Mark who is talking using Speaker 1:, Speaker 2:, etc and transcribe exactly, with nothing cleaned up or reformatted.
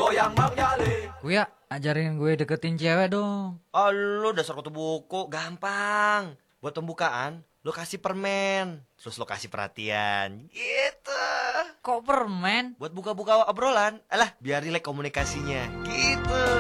Speaker 1: Gue ya, ajarin gue deketin cewek dong.
Speaker 2: Oh, lu dasar kutu buku, gampang. Buat pembukaan, lu kasih permen, terus lu kasih perhatian, gitu.
Speaker 1: Kok permen?
Speaker 2: Buat buka-buka obrolan, alah biar rileks komunikasinya, gitu.